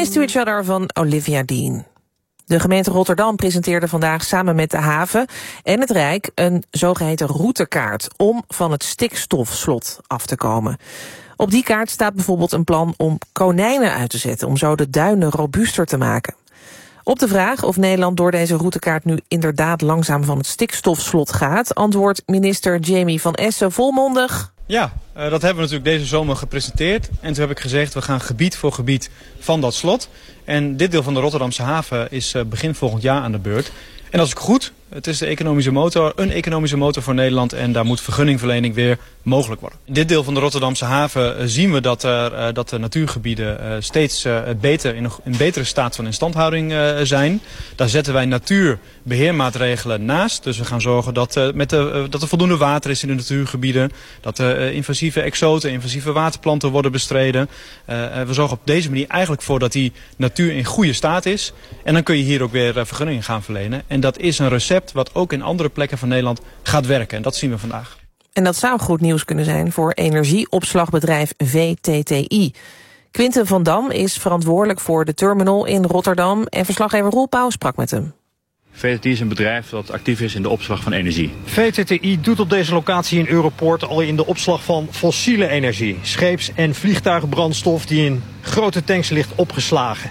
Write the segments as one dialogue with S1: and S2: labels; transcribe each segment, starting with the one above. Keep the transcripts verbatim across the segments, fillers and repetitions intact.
S1: Promise to Each Other van Olivia Dean. De gemeente Rotterdam presenteerde vandaag samen met de haven en het Rijk een zogeheten routekaart om van het stikstofslot af te komen. Op die kaart staat bijvoorbeeld een plan om konijnen uit te zetten, om zo de duinen robuuster te maken. Op de vraag of Nederland door deze routekaart nu inderdaad langzaam van het stikstofslot gaat, antwoordt minister Jamie van Essen volmondig:
S2: Ja, uh, dat hebben we natuurlijk deze zomer gepresenteerd. En toen heb ik gezegd, we gaan gebied voor gebied van dat slot. En dit deel van de Rotterdamse haven is uh, begin volgend jaar aan de beurt. En dat is ook goed. Het is de economische motor, een economische motor voor Nederland en daar moet vergunningverlening weer mogelijk worden. In dit deel van de Rotterdamse haven uh, zien we dat, er, uh, dat de natuurgebieden uh, steeds uh, beter in een, in betere staat van instandhouding uh, zijn. Daar zetten wij natuurbeheermaatregelen naast. Dus we gaan zorgen dat, uh, met de, uh, dat er voldoende water is in de natuurgebieden. Dat de uh, invasieve exoten, invasieve waterplanten worden bestreden. Uh, uh, we zorgen op deze manier eigenlijk voor dat die natuur in goede staat is. En dan kun je hier ook weer uh, vergunningen gaan verlenen. En dat is een recept wat ook in andere plekken van Nederland gaat werken. En dat zien we vandaag.
S1: En dat zou goed nieuws kunnen zijn voor energieopslagbedrijf V T T I. Quinten van Dam is verantwoordelijk voor de terminal in Rotterdam en verslaggever Roel Pauw sprak met hem.
S3: V T T I is een bedrijf dat actief is in de opslag van energie.
S4: V T T I doet op deze locatie in Europoort al in de opslag van fossiele energie. Scheeps- en vliegtuigbrandstof die in grote tanks ligt opgeslagen.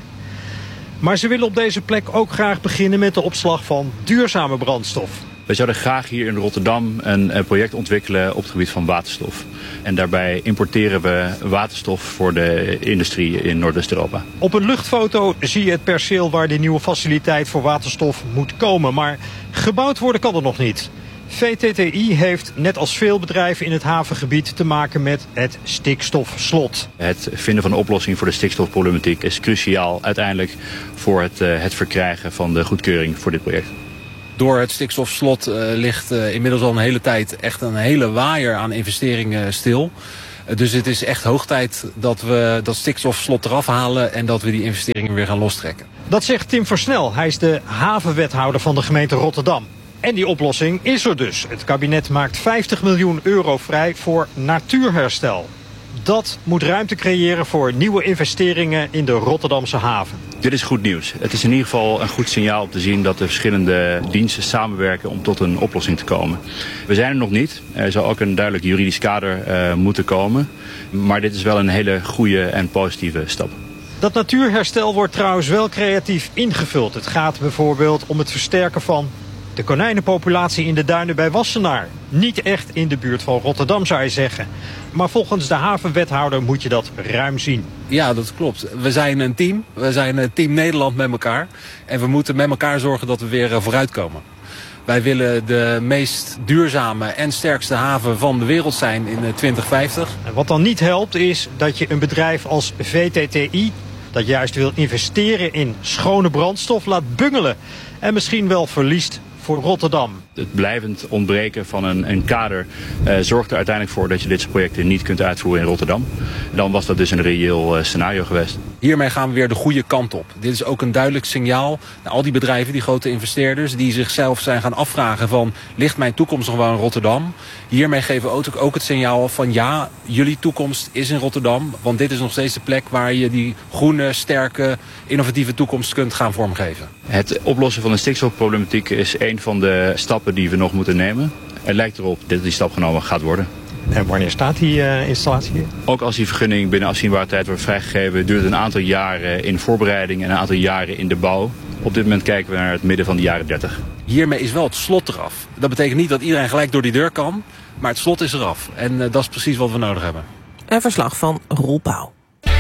S4: Maar ze willen op deze plek ook graag beginnen met de opslag van duurzame brandstof.
S3: We zouden graag hier in Rotterdam een project ontwikkelen op het gebied van waterstof. En daarbij importeren we waterstof voor de industrie in Noordwest-Europa.
S4: Op een luchtfoto zie je het perceel waar de nieuwe faciliteit voor waterstof moet komen. Maar gebouwd worden kan er nog niet. V T T I heeft, net als veel bedrijven in het havengebied, te maken met het stikstofslot.
S3: Het vinden van een oplossing voor de stikstofproblematiek is cruciaal uiteindelijk voor het, uh, het verkrijgen van de goedkeuring voor dit project.
S5: Door het stikstofslot uh, ligt uh, inmiddels al een hele tijd echt een hele waaier aan investeringen stil. Uh, dus het is echt hoog tijd dat we dat stikstofslot eraf halen en dat we die investeringen weer gaan lostrekken.
S4: Dat zegt Tim Versnel. Hij is de havenwethouder van de gemeente Rotterdam. En die oplossing is er dus. Het kabinet maakt vijftig miljoen euro vrij voor natuurherstel. Dat moet ruimte creëren voor nieuwe investeringen in de Rotterdamse haven.
S3: Dit is goed nieuws. Het is in ieder geval een goed signaal om te zien dat de verschillende diensten samenwerken om tot een oplossing te komen. We zijn er nog niet. Er zal ook een duidelijk juridisch kader uh, moeten komen. Maar dit is wel een hele goede en positieve stap.
S4: Dat natuurherstel wordt trouwens wel creatief ingevuld. Het gaat bijvoorbeeld om het versterken van de konijnenpopulatie in de duinen bij Wassenaar. Niet echt in de buurt van Rotterdam, zou je zeggen. Maar volgens de havenwethouder moet je dat ruim zien.
S5: Ja, dat klopt. We zijn een team. We zijn een team Nederland met elkaar. En we moeten met elkaar zorgen dat we weer vooruitkomen. Wij willen de meest duurzame en sterkste haven van de wereld zijn in twintig vijftig.
S4: En wat dan niet helpt is dat je een bedrijf als V T T I, dat juist wil investeren in schone brandstof, laat bungelen. En misschien wel verliest voor Rotterdam.
S3: Het blijvend ontbreken van een, een kader uh, zorgt er uiteindelijk voor dat je dit soort projecten niet kunt uitvoeren in Rotterdam. Dan was dat dus een reëel uh, scenario geweest.
S5: Hiermee gaan we weer de goede kant op. Dit is ook een duidelijk signaal naar al die bedrijven, die grote investeerders, die zichzelf zijn gaan afvragen van, ligt mijn toekomst nog wel in Rotterdam? Hiermee geven we ook, ook het signaal van, ja, jullie toekomst is in Rotterdam. Want dit is nog steeds de plek waar je die groene, sterke, innovatieve toekomst kunt gaan vormgeven.
S3: Het oplossen van de stikstofproblematiek is een van de stappen die we nog moeten nemen. Het lijkt erop dat die stap genomen gaat worden.
S4: En wanneer staat die uh, installatie hier?
S3: Ook als die vergunning binnen afzienbare tijd wordt vrijgegeven, duurt het een aantal jaren in voorbereiding en een aantal jaren in de bouw. Op dit moment kijken we naar het midden van de jaren dertig.
S5: Hiermee is wel het slot eraf. Dat betekent niet dat iedereen gelijk door die deur kan, maar het slot is eraf. En uh, dat is precies wat we nodig hebben.
S1: Een verslag van Roel Pauw.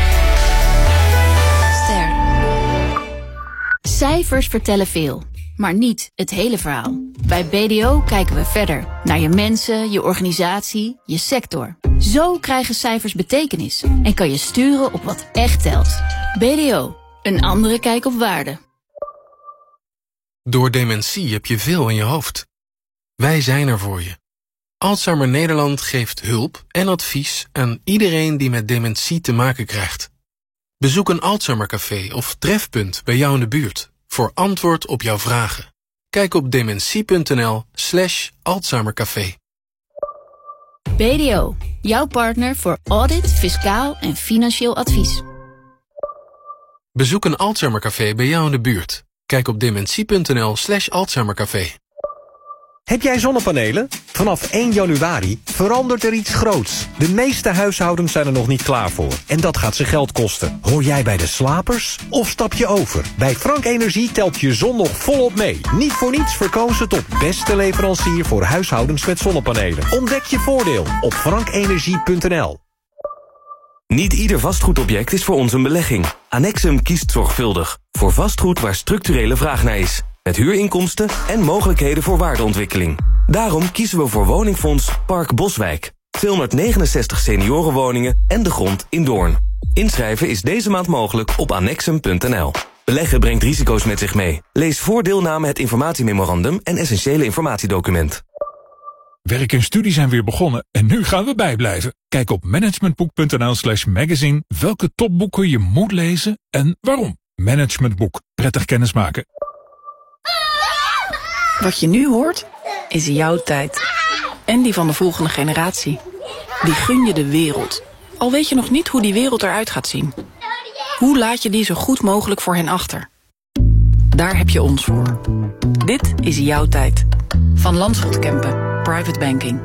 S6: Ster. Cijfers vertellen veel, maar niet het hele verhaal. Bij B D O kijken we verder naar je mensen, je organisatie, je sector. Zo krijgen cijfers betekenis en kan je sturen op wat echt telt. B D O, een andere kijk op waarde.
S7: Door dementie heb je veel in je hoofd. Wij zijn er voor je. Alzheimer Nederland geeft hulp en advies aan iedereen die met dementie te maken krijgt. Bezoek een Alzheimercafé of trefpunt bij jou in de buurt voor antwoord op jouw vragen. Kijk op dementie.nl slash Alzheimercafé.
S6: B D O, jouw partner voor audit, fiscaal en financieel advies.
S7: Bezoek een Alzheimercafé bij jou in de buurt. Kijk op dementie.nl slash Alzheimercafé.
S8: Heb jij zonnepanelen? Vanaf één januari verandert er iets groots. De meeste huishoudens zijn er nog niet klaar voor. En dat gaat ze geld kosten. Hoor jij bij de slapers? Of stap je over? Bij Frank Energie telt je zon nog volop mee. Niet voor niets verkozen tot beste leverancier voor huishoudens met zonnepanelen. Ontdek je voordeel op frankenergie punt n l.
S9: Niet ieder vastgoedobject is voor ons een belegging. Annexum kiest zorgvuldig voor vastgoed waar structurele vraag naar is. Met huurinkomsten en mogelijkheden voor waardeontwikkeling. Daarom kiezen we voor woningfonds Park Boswijk. tweehonderdnegenenzestig seniorenwoningen en de grond in Doorn. Inschrijven is deze maand mogelijk op annexum punt n l. Beleggen brengt risico's met zich mee. Lees voor deelname het informatiememorandum en essentiële informatiedocument.
S10: Werk en studie zijn weer begonnen en nu gaan we bijblijven. Kijk op managementboek.nl slash magazine welke topboeken je moet lezen en waarom. Managementboek. Prettig kennismaken.
S11: Wat je nu hoort, is jouw tijd. En die van de volgende generatie. Die gun je de wereld. Al weet je nog niet hoe die wereld eruit gaat zien. Hoe laat je die zo goed mogelijk voor hen achter? Daar heb je ons voor. Dit is jouw tijd. Van Landschot Kempen. Private Banking.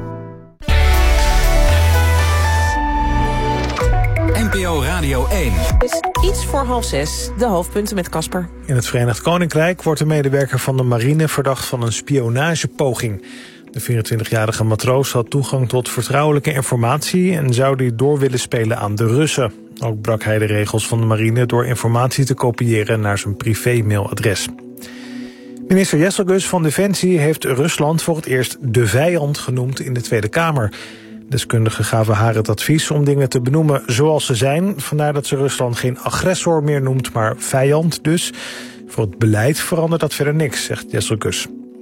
S12: N P O Radio één.
S1: Dus iets voor half zes, de hoofdpunten met Casper.
S13: In het Verenigd Koninkrijk wordt een medewerker van de marine verdacht van een spionagepoging. De vierentwintigjarige matroos had toegang tot vertrouwelijke informatie en zou die door willen spelen aan de Russen. Ook brak hij de regels van de marine door informatie te kopiëren naar zijn privé-mailadres. Minister Jesselgus van Defensie heeft Rusland voor het eerst de vijand genoemd in de Tweede Kamer. Deskundigen gaven haar het advies om dingen te benoemen zoals ze zijn. Vandaar dat ze Rusland geen agressor meer noemt, maar vijand dus. Voor het beleid verandert dat verder niks, zegt Jesselgus.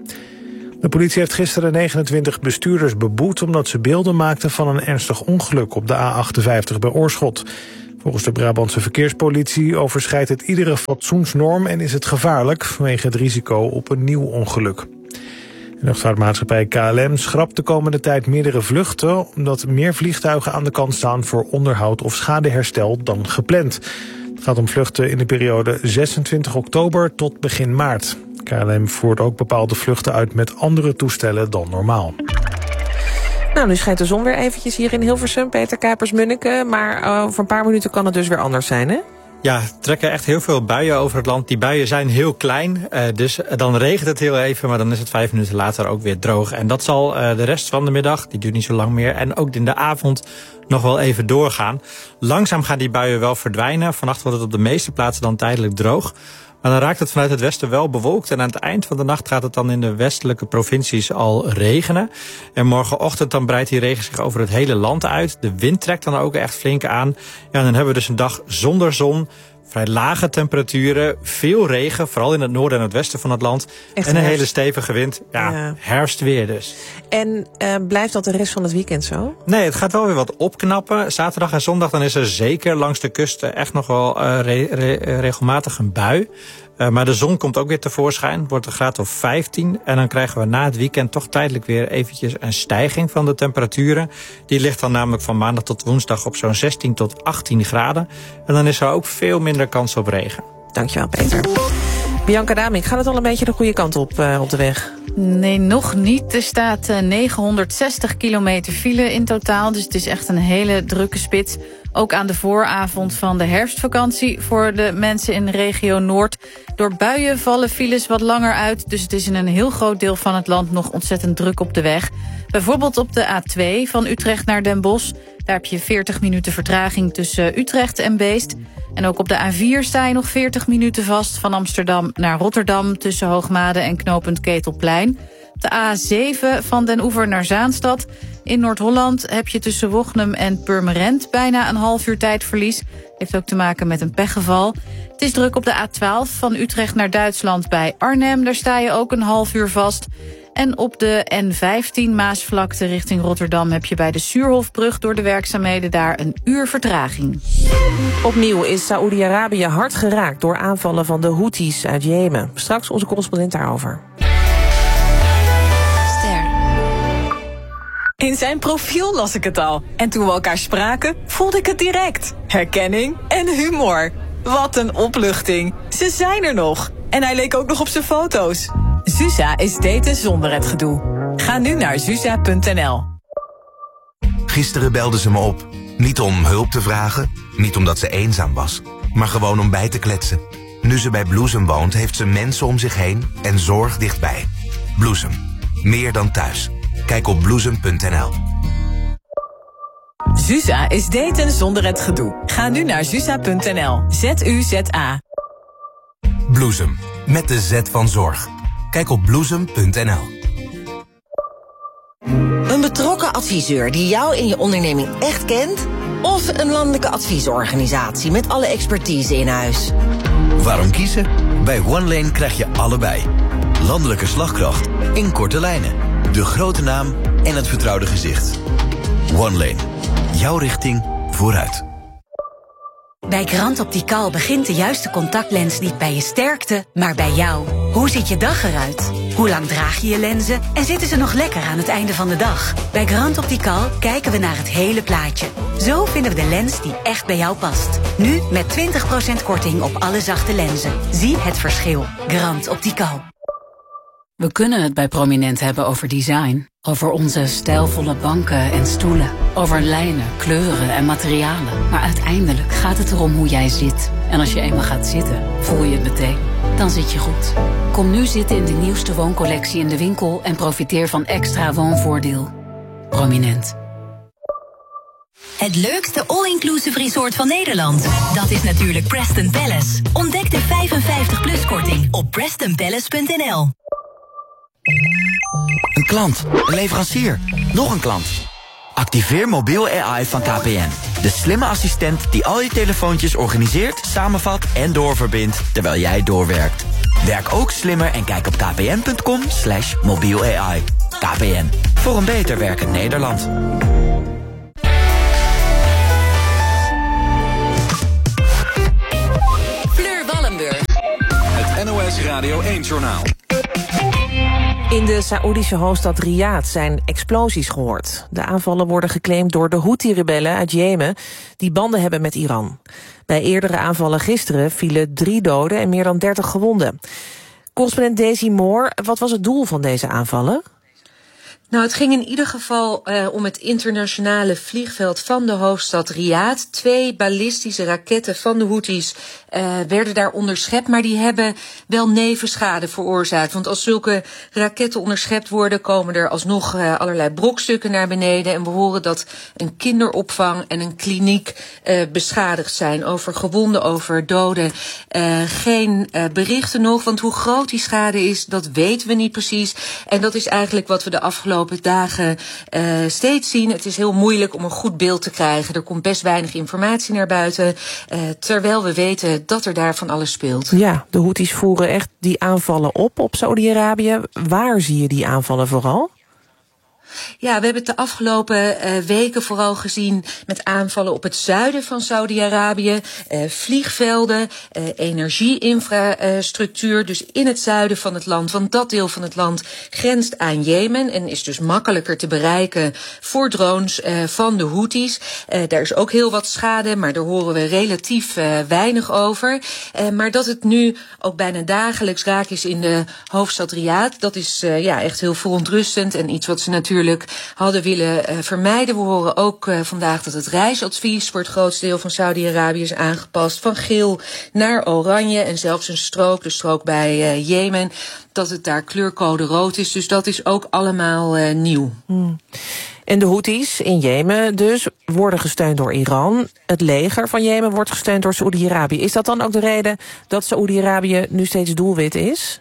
S13: De politie heeft gisteren negenentwintig bestuurders beboet omdat ze beelden maakten van een ernstig ongeluk op de A achtenvijftig bij Oorschot. Volgens de Brabantse verkeerspolitie overschrijdt het iedere fatsoensnorm en is het gevaarlijk vanwege het risico op een nieuw ongeluk. De luchtvaartmaatschappij K L M schrapt de komende tijd meerdere vluchten omdat meer vliegtuigen aan de kant staan voor onderhoud of schadeherstel dan gepland. Het gaat om vluchten in de periode zesentwintig oktober tot begin maart. K L M voert ook bepaalde vluchten uit met andere toestellen dan normaal.
S1: Nou, nu schijnt de zon weer eventjes hier in Hilversum, Peter Kuipers-Munneke. Maar over een paar minuten kan het dus weer anders zijn, hè?
S14: Ja, er trekken echt heel veel buien over het land. Die buien zijn heel klein, uh, dus dan regent het heel even, maar dan is het vijf minuten later ook weer droog. En dat zal uh, de rest van de middag, die duurt niet zo lang meer, en ook in de avond nog wel even doorgaan. Langzaam gaan die buien wel verdwijnen. Vannacht wordt het op de meeste plaatsen dan tijdelijk droog. Maar dan raakt het vanuit het westen wel bewolkt. En aan het eind van de nacht gaat het dan in de westelijke provincies al regenen. En morgenochtend dan breidt die regen zich over het hele land uit. De wind trekt dan ook echt flink aan. Ja, en dan hebben we dus een dag zonder zon. Vrij lage temperaturen, veel regen, vooral in het noorden en het westen van het land. Echt en een herfst. Hele stevige wind. Ja, ja, herfstweer dus.
S1: En uh, blijft dat de rest van het weekend zo?
S14: Nee, het gaat wel weer wat opknappen. Zaterdag en zondag dan is er zeker langs de kust echt nog wel uh, re- re- regelmatig een bui. Uh, maar de zon komt ook weer tevoorschijn. Het wordt een graad of vijftien. En dan krijgen we na het weekend toch tijdelijk weer eventjes een stijging van de temperaturen. Die ligt dan namelijk van maandag tot woensdag op zo'n zestien tot achttien graden. En dan is er ook veel minder kans op regen.
S1: Dankjewel, Peter. Bianca Damink, gaat het al een beetje de goede kant op uh, op de weg?
S15: Nee, nog niet. Er staat uh, negenhonderdzestig kilometer file in totaal. Dus het is echt een hele drukke spits. Ook aan de vooravond van de herfstvakantie voor de mensen in de regio Noord. Door buien vallen files wat langer uit. Dus het is in een heel groot deel van het land nog ontzettend druk op de weg. Bijvoorbeeld op de A twee van Utrecht naar Den Bosch. Daar heb je veertig minuten vertraging tussen Utrecht en Beest. En ook op de A vier sta je nog veertig minuten vast van Amsterdam naar Rotterdam tussen Hoogmade en knooppunt Ketelplein. Op de A zeven van Den Oever naar Zaanstad. In Noord-Holland heb je tussen Wognum en Purmerend bijna een half uur tijdverlies. Heeft ook te maken met een pechgeval. Het is druk op de A twaalf van Utrecht naar Duitsland bij Arnhem. Daar sta je ook een half uur vast. En op de N vijftien Maasvlakte richting Rotterdam heb je bij de Suurhofbrug door de werkzaamheden daar een uur vertraging.
S1: Opnieuw is Saoedi-Arabië hard geraakt door aanvallen van de Houthis uit Jemen. Straks onze correspondent daarover.
S16: In zijn profiel las ik het al. En toen we elkaar spraken, voelde ik het direct. Herkenning en humor. Wat een opluchting. Ze zijn er nog. En hij leek ook nog op zijn foto's. Zusa is daten zonder het gedoe. Ga nu naar zusa punt n l.
S17: Gisteren belde ze me op. Niet om hulp te vragen, niet omdat ze eenzaam was, maar gewoon om bij te kletsen. Nu ze bij Bloesem woont, heeft ze mensen om zich heen en zorg dichtbij. Bloesem. Meer dan thuis. Kijk op bloesem punt n l.
S16: Zusa is daten zonder het gedoe. Ga nu naar zusa punt n l. Z U Z A.
S17: Bloesem. Met de Z van zorg. Kijk op bloesem punt n l.
S18: Een betrokken adviseur die jou in je onderneming echt kent? Of een landelijke adviesorganisatie met alle expertise in huis?
S19: Waarom kiezen? Bij OneLane krijg je allebei. Landelijke slagkracht in korte lijnen. De grote naam en het vertrouwde gezicht. OneLane. Jouw richting vooruit.
S20: Bij Grand Optical begint de juiste contactlens niet bij je sterkte, maar bij jou. Hoe ziet je dag eruit? Hoe lang draag je je lenzen? En zitten ze nog lekker aan het einde van de dag? Bij Grand Optical kijken we naar het hele plaatje. Zo vinden we de lens die echt bij jou past. Nu met twintig procent korting op alle zachte lenzen. Zie het verschil. Grand Optical.
S21: We kunnen het bij Prominent hebben over design. Over onze stijlvolle banken en stoelen. Over lijnen, kleuren en materialen. Maar uiteindelijk gaat het erom hoe jij zit. En als je eenmaal gaat zitten, voel je het meteen. Dan zit je goed. Kom nu zitten in de nieuwste wooncollectie in de winkel en profiteer van extra woonvoordeel. Prominent.
S22: Het leukste all-inclusive resort van Nederland. Dat is natuurlijk Preston Palace. Ontdek de vijfenvijftig plus korting op preston palace punt n l.
S23: Een klant, een leverancier, nog een klant. Activeer mobiel A I van K P N. De slimme assistent die al je telefoontjes organiseert, samenvat en doorverbindt terwijl jij doorwerkt. Werk ook slimmer en kijk op kpn punt com slash mobiel A I. K P N, voor een beter werkend Nederland.
S16: Fleur Wallenburg.
S12: Het N O S Radio één-journaal.
S1: In de Saoedische hoofdstad Riyadh zijn explosies gehoord. De aanvallen worden geclaimd door de Houthi-rebellen uit Jemen die banden hebben met Iran. Bij eerdere aanvallen gisteren vielen drie doden en meer dan dertig gewonden. Correspondent Daisy Moore, wat was het doel van deze aanvallen?
S24: Nou, het ging in ieder geval uh, om het internationale vliegveld van de hoofdstad Riyadh. Twee ballistische raketten van de Houthis uh, werden daar onderschept, maar die hebben wel nevenschade veroorzaakt. Want als zulke raketten onderschept worden, komen er alsnog uh, allerlei brokstukken naar beneden. En we horen dat een kinderopvang en een kliniek uh, beschadigd zijn. Over gewonden, over doden. Uh, geen uh, berichten nog, want hoe groot die schade is, dat weten we niet precies. En dat is eigenlijk wat we de afgelopen dagen uh, steeds zien. Het is heel moeilijk om een goed beeld te krijgen. Er komt best weinig informatie naar buiten, uh, terwijl we weten dat er daar van alles speelt.
S1: Ja, de Houthis voeren echt die aanvallen op op Saudi-Arabië. Waar zie je die aanvallen vooral?
S24: Ja, we hebben het de afgelopen uh, weken vooral gezien met aanvallen op het zuiden van Saudi-Arabië. Uh, vliegvelden, uh, energie-infrastructuur, dus in het zuiden van het land. Want dat deel van het land grenst aan Jemen en is dus makkelijker te bereiken voor drones uh, van de Houthis. Uh, daar is ook heel wat schade, maar daar horen we relatief uh, weinig over. Uh, maar dat het nu ook bijna dagelijks raak is in de hoofdstad Riyadh, dat is uh, ja, echt heel verontrustend en iets wat ze natuurlijk hadden willen uh, vermijden. We horen ook uh, vandaag dat het reisadvies voor het grootste deel van Saudi-Arabië is aangepast. Van geel naar oranje en zelfs een strook, de strook bij uh, Jemen, dat het daar kleurcode rood is. Dus dat is ook allemaal uh, nieuw.
S1: Hmm. En de Houthis in Jemen dus worden gesteund door Iran. Het leger van Jemen wordt gesteund door Saoedi-Arabië. Is dat dan ook de reden dat Saoedi-Arabië nu steeds doelwit is?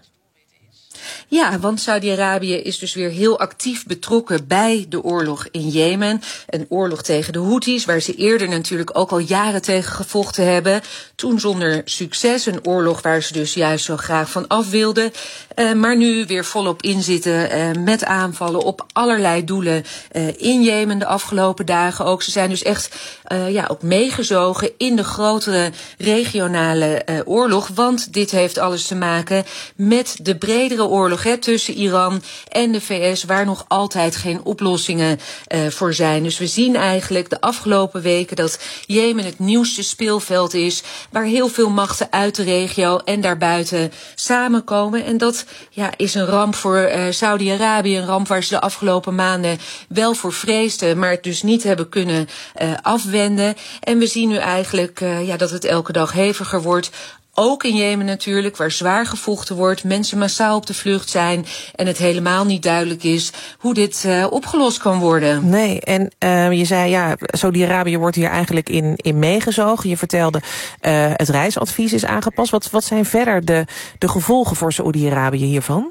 S24: Ja, want Saudi-Arabië is dus weer heel actief betrokken bij de oorlog in Jemen. Een oorlog tegen de Houthis, waar ze eerder natuurlijk ook al jaren tegen gevochten hebben. Toen zonder succes, een oorlog waar ze dus juist zo graag van af wilden. Uh, maar nu weer volop inzitten uh, met aanvallen op allerlei doelen uh, in Jemen de afgelopen dagen ook. Ze zijn dus echt uh, ja, ook meegezogen in de grotere regionale uh, oorlog. Want dit heeft alles te maken met de bredere oorlog he, tussen Iran en de V S, waar nog altijd geen oplossingen uh, voor zijn. Dus we zien eigenlijk de afgelopen weken dat Jemen het nieuwste speelveld is, waar heel veel machten uit de regio en daarbuiten samenkomen. En dat ja, is een ramp voor uh, Saudi-Arabië, een ramp waar ze de afgelopen maanden wel voor vreesden, maar het dus niet hebben kunnen uh, afwenden. En we zien nu eigenlijk uh, ja, dat het elke dag heviger wordt. Ook in Jemen natuurlijk, waar zwaar gevochten wordt, mensen massaal op de vlucht zijn en het helemaal niet duidelijk is hoe dit uh, opgelost kan worden.
S1: Nee, en uh, je zei, ja, Saudi-Arabië wordt hier eigenlijk in, in meegezogen. Je vertelde, uh, het reisadvies is aangepast. Wat, wat zijn verder de, de gevolgen voor Saudi-Arabië hiervan?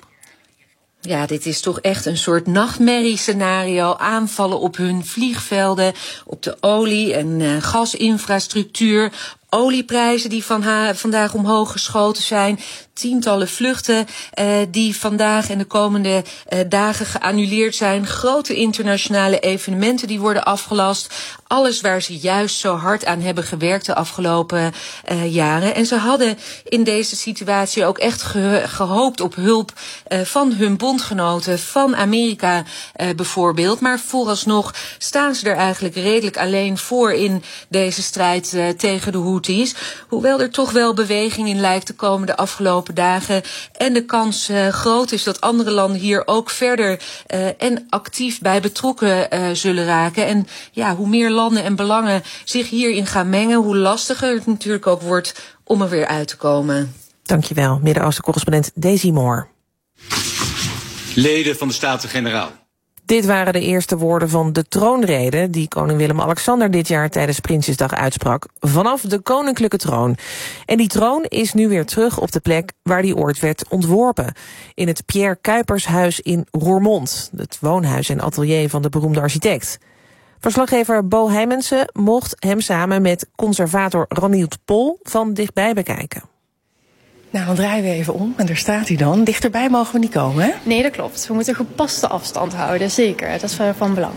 S24: Ja, dit is toch echt een soort nachtmerriescenario. Aanvallen op hun vliegvelden, op de olie- en uh, gasinfrastructuur. Olieprijzen die van ha- vandaag omhoog geschoten zijn. Tientallen vluchten uh, die vandaag en de komende uh, dagen geannuleerd zijn. Grote internationale evenementen die worden afgelast. Alles waar ze juist zo hard aan hebben gewerkt de afgelopen uh, jaren. En ze hadden in deze situatie ook echt ge- gehoopt op hulp uh, van hun bondgenoten, van Amerika uh, bijvoorbeeld. Maar vooralsnog staan ze er eigenlijk redelijk alleen voor in deze strijd uh, tegen de Houthis. Hoewel er toch wel beweging in lijkt te komen de afgelopen dagen. En de kans uh, groot is dat andere landen hier ook verder uh, en actief bij betrokken uh, zullen raken. En ja, hoe meer landen en belangen zich hierin gaan mengen, hoe lastiger het natuurlijk ook wordt om er weer uit te komen.
S1: Dankjewel, Midden-Oosten-correspondent Daisy Moore.
S2: Leden van de Staten-Generaal.
S1: Dit waren de eerste woorden van de troonrede die koning Willem-Alexander dit jaar tijdens Prinsjesdag uitsprak, vanaf de koninklijke troon. En die troon is nu weer terug op de plek waar die ooit werd ontworpen, in het Pierre Cuypershuis in Roermond, het woonhuis en atelier van de beroemde architect. Verslaggever Bo Heimensen mocht hem samen met conservator Ranield Pol van dichtbij bekijken.
S3: Nou, dan draaien we even om en daar staat hij dan. Dichterbij mogen we niet komen, hè?
S4: Nee, dat klopt. We moeten gepaste afstand houden, zeker. Dat is van belang.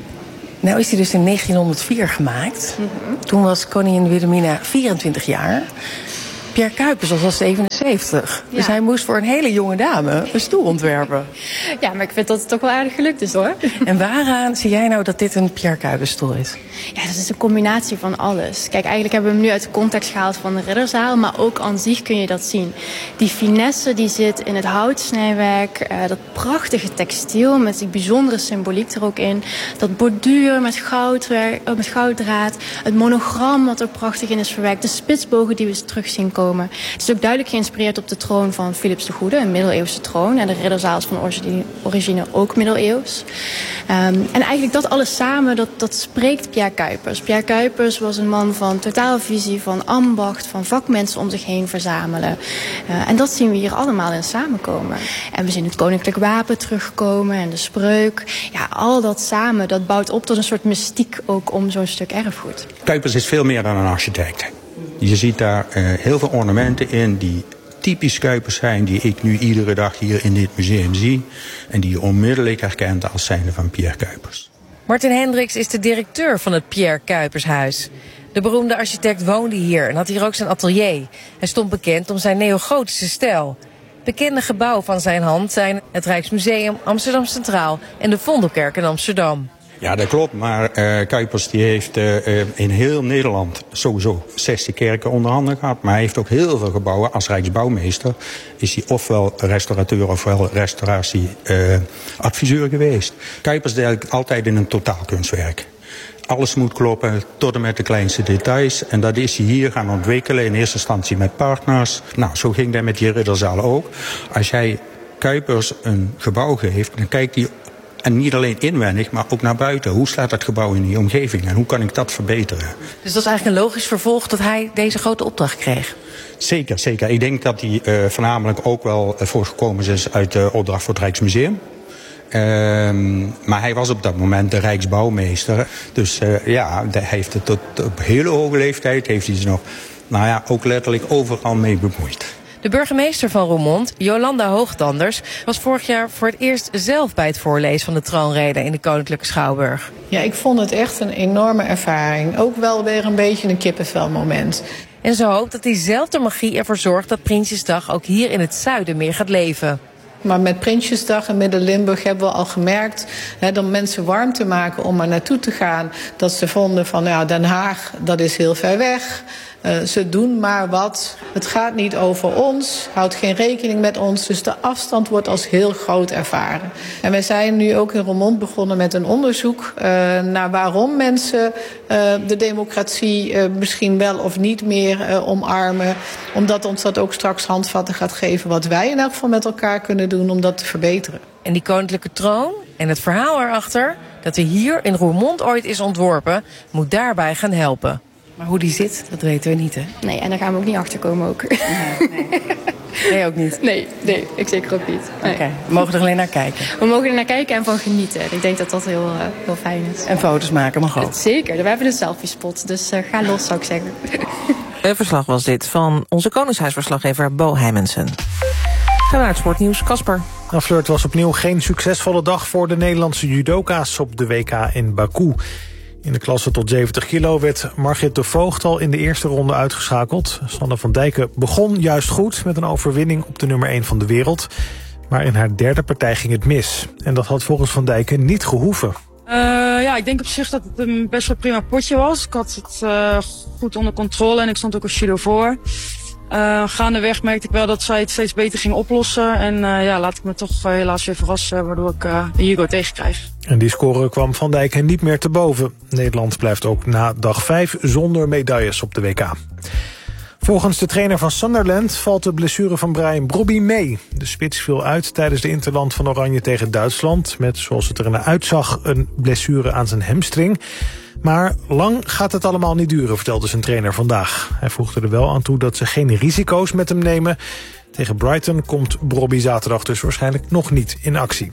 S3: Nou is hij dus in negentienhonderdvier gemaakt. Mm-hmm. Toen was koningin Wilhelmina vierentwintig jaar. Pierre Cuypers was al zevenenzeventig. Ja. Dus hij moest voor een hele jonge dame een stoel ontwerpen.
S4: Ja, maar ik vind dat het toch wel aardig gelukt is, hoor.
S3: En waaraan zie jij nou dat dit een Pierre Cuypers stoel is?
S4: Ja, dat is een combinatie van alles. Kijk, eigenlijk hebben we hem nu uit de context gehaald van de ridderzaal, maar ook aan zich kun je dat zien. Die finesse die zit in het houtsnijwerk, uh, dat prachtige textiel met die bijzondere symboliek er ook in. Dat borduur met, goudwerk, uh, met gouddraad, het monogram wat er prachtig in is verwerkt, de spitsbogen die we terug zien komen. Het is ook duidelijk geïnspireerd op de troon van Philips de Goede, een middeleeuwse troon. En de ridderzaal is van origine, origine ook middeleeuws. Um, en eigenlijk dat alles samen, dat, dat spreekt Pierre Cuypers. Pierre Cuypers was een man van totaalvisie, van ambacht, van vakmensen om zich heen verzamelen. Uh, en dat zien we hier allemaal in samenkomen. En we zien het koninklijk wapen terugkomen en de spreuk. Ja, al dat samen, dat bouwt op tot een soort mystiek ook om zo'n stuk erfgoed.
S5: Cuypers is veel meer dan een architect. Je ziet daar uh, heel veel ornamenten in die typisch Cuypers zijn, die ik nu iedere dag hier in dit museum zie. En die je onmiddellijk herkent als zijnde van Pierre Cuypers.
S25: Martin Hendricks is de directeur van het Pierre Cuypershuis. De beroemde architect woonde hier en had hier ook zijn atelier. Hij stond bekend om zijn neogotische stijl. Bekende gebouwen van zijn hand zijn het Rijksmuseum, Amsterdam Centraal en de Vondelkerk in Amsterdam.
S5: Ja, dat klopt, maar uh, Cuypers die heeft uh, in heel Nederland sowieso zestig kerken onder handen gehad. Maar hij heeft ook heel veel gebouwen. Als Rijksbouwmeester is hij ofwel restaurateur ofwel restauratieadviseur uh, geweest. Cuypers deed altijd in een totaalkunstwerk. Alles moet kloppen, tot en met de kleinste details. En dat is hij hier gaan ontwikkelen, in eerste instantie met partners. Nou, zo ging dat met die ridderzaal ook. Als jij Cuypers een gebouw geeft, dan kijkt hij. En niet alleen inwendig, maar ook naar buiten. Hoe staat dat gebouw in die omgeving en hoe kan ik dat verbeteren?
S25: Dus dat is eigenlijk een logisch vervolg dat hij deze grote opdracht kreeg?
S5: Zeker, zeker. Ik denk dat hij uh, voornamelijk ook wel uh, voortgekomen is uit de opdracht voor het Rijksmuseum. Uh, maar hij was op dat moment de Rijksbouwmeester. Dus uh, ja, hij heeft het tot op hele hoge leeftijd heeft hij zich nog, nou ja, ook letterlijk overal mee bemoeid.
S25: De burgemeester van Roermond, Jolanda Hoogtanders, was vorig jaar voor het eerst zelf bij het voorlezen van de troonrede in de Koninklijke Schouwburg.
S26: Ja, ik vond het echt een enorme ervaring. Ook wel weer een beetje een kippenvelmoment.
S25: En ze hoopt dat diezelfde magie ervoor zorgt dat Prinsjesdag ook hier in het zuiden meer gaat leven.
S26: Maar met Prinsjesdag in Midden-Limburg hebben we al gemerkt... Hè, dat mensen warm te maken om er naartoe te gaan... dat ze vonden van ja, Den Haag, dat is heel ver weg... Uh, ze doen maar wat. Het gaat niet over ons, houdt geen rekening met ons. Dus de afstand wordt als heel groot ervaren. En wij zijn nu ook in Roermond begonnen met een onderzoek... Uh, naar waarom mensen uh, de democratie uh, misschien wel of niet meer uh, omarmen. Omdat ons dat ook straks handvatten gaat geven... wat wij in elk geval met elkaar kunnen doen om dat te verbeteren.
S25: En die koninklijke troon en het verhaal erachter... dat er hier in Roermond ooit is ontworpen... moet daarbij gaan helpen. Maar hoe die zit, dat weten we niet, hè?
S4: Nee, en daar gaan we ook niet achter komen ook.
S25: Nee, nee. nee ook niet?
S4: Nee, nee, ik zeker ook niet. Nee.
S25: Oké, okay, we mogen er alleen naar kijken.
S4: We mogen er naar kijken en van genieten. Ik denk dat dat heel, uh, heel fijn is.
S25: En foto's maken mag ook.
S4: Zeker, we hebben een selfie-spot, dus uh, ga los, zou ik zeggen.
S1: Een verslag was dit van onze Koningshuisverslaggever Bo Heimensen. Gaan we naar het sportnieuws. Kasper.
S13: Nou, Fleur, het was opnieuw geen succesvolle dag voor de Nederlandse judoka's op de W K in Baku. In de klasse tot zeventig kilo werd Margit de Voogd al in de eerste ronde uitgeschakeld. Sanne van Dijken begon juist goed met een overwinning op de nummer één van de wereld. Maar in haar derde partij ging het mis. En dat had volgens Van Dijken niet gehoeven.
S2: Uh, ja, ik denk op zich dat het een best wel prima potje was. Ik had het uh, goed onder controle en ik stond ook als judo voor. Uh, gaandeweg merkte ik wel dat zij het steeds beter ging oplossen. En uh, ja, laat ik me toch uh, helaas weer verrassen, waardoor ik uh, Hugo tegenkrijg.
S13: En die score kwam Van Dijken niet meer te boven. Nederland blijft ook na dag vijf zonder medailles op de W K. Volgens de trainer van Sunderland valt de blessure van Brian Brobby mee. De spits viel uit tijdens de interland van Oranje tegen Duitsland... met, zoals het er naar uitzag, een blessure aan zijn hamstring. Maar lang gaat het allemaal niet duren, vertelde zijn trainer vandaag. Hij voegde er wel aan toe dat ze geen risico's met hem nemen. Tegen Brighton komt Brobby zaterdag dus waarschijnlijk nog niet in actie.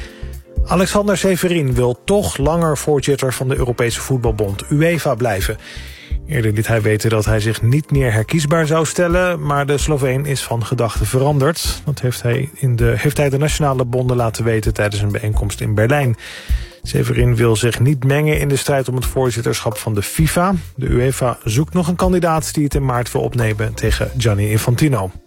S13: Alexander Severin wil toch langer voorzitter van de Europese Voetbalbond UEFA blijven. Eerder liet hij weten dat hij zich niet meer herkiesbaar zou stellen, maar de Sloveen is van gedachten veranderd. Dat heeft hij, in de, heeft hij de nationale bonden laten weten tijdens een bijeenkomst in Berlijn. Severin wil zich niet mengen in de strijd om het voorzitterschap van de FIFA. De UEFA zoekt nog een kandidaat die het in maart wil opnemen tegen Gianni Infantino.